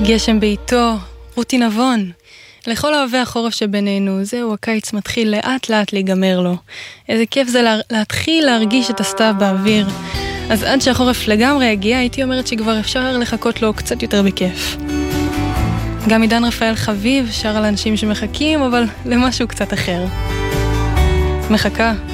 גשם בעיתו, רותי נבון. לכל אוהבי החורף שבינינו, זהו, הקיץ מתחיל לאט לאט להיגמר לו. איזה כיף זה להתחיל להרגיש את הסתיו באוויר. אז עד שהחורף לגמרי הגיע, הייתי אומרת שכבר אפשר לחכות לו קצת יותר בכיף. גם עידן רפאל חביב שר על אנשים שמחכים, אבל למשהו קצת אחר. מחכה